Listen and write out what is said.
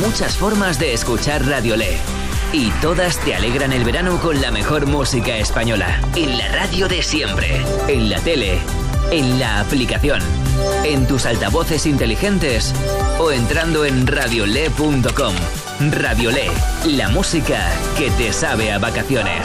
muchas formas de escuchar Radio Le. Y todas te alegran el verano con la mejor música española. En la radio de siempre, en la tele, en la aplicación, en tus altavoces inteligentes o entrando en radiole.com. Radio Le, la música que te sabe a vacaciones.